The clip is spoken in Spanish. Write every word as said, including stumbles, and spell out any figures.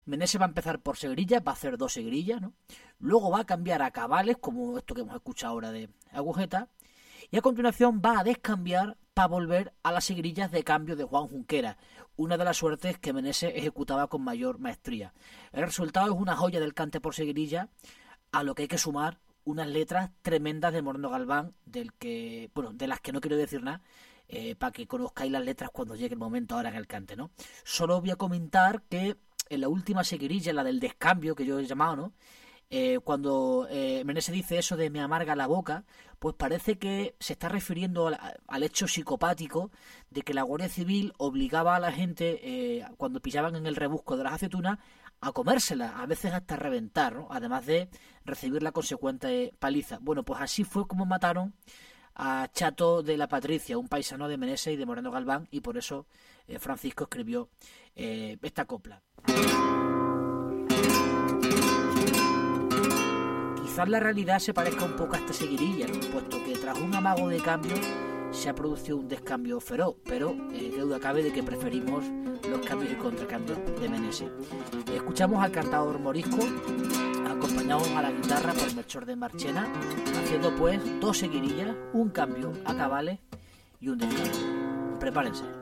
Meneses va a empezar por seguirillas, va a hacer dos seguirillas, ¿no? Luego va a cambiar a cabales, como esto que hemos escuchado ahora de agujeta, y a continuación va a descambiar para volver a las seguirillas de cambio de Juan Junquera, una de las suertes que Meneses ejecutaba con mayor maestría. El resultado es una joya del cante por seguirilla, a lo que hay que sumar unas letras tremendas de Moreno Galván, del que, bueno, de las que no quiero decir nada, eh, para que conozcáis las letras cuando llegue el momento ahora en el cante, ¿no? Solo voy a comentar que en la última seguirilla, la del descambio que yo he llamado, ¿no? Eh, cuando eh, Meneses dice eso de me amarga la boca, pues parece que se está refiriendo al, al hecho psicopático de que la Guardia Civil obligaba a la gente, eh, cuando pillaban en el rebusco de las aceitunas, a comérselas, a veces hasta reventar, ¿no? Además de recibir la consecuente paliza. Bueno, pues así fue como mataron a Chato de la Patricia, un paisano de Meneses y de Moreno Galván, y por eso eh, Francisco escribió eh, esta copla. Quizás la realidad se parezca un poco a esta seguirilla, ¿no? Puesto que tras un amago de cambio se ha producido un descambio feroz, pero eh, qué duda cabe de que preferimos los cambios y contracambios de Meneses. Escuchamos al cantador morisco, acompañado a la guitarra por Melchor de Marchena, haciendo pues dos seguirillas, un cambio a cabales y un descambio. Prepárense.